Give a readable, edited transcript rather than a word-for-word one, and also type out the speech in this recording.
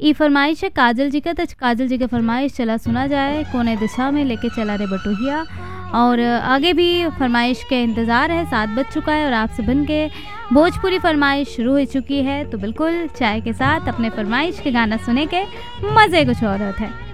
ई फरमाइश है काजल जी का, तो काजल जी का फरमाइश चला सुना जाए। कोने दिशा में लेके चला रे बटोहिया। और आगे भी फरमाइश के इंतज़ार है, 7 बज चुका है और आप सभी के भोजपुरी फरमाइश शुरू हो चुकी है। तो बिल्कुल चाय के साथ अपने फरमाइश के गाना सुने के मज़े कुछ और होता है।